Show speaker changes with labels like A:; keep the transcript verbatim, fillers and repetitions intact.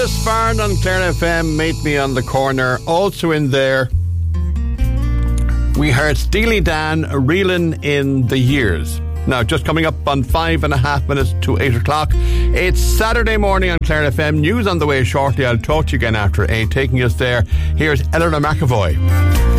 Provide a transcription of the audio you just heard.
A: Chris Byrne on Clare F M, Meet Me on the Corner. Also in there, we heard Steely Dan, Reelin' in the Years. Now, just coming up on five and a half minutes to eight o'clock. It's Saturday morning on Clare F M. News on the way shortly. I'll talk to you again after eight. Taking us there, here's Eleanor McAvoy.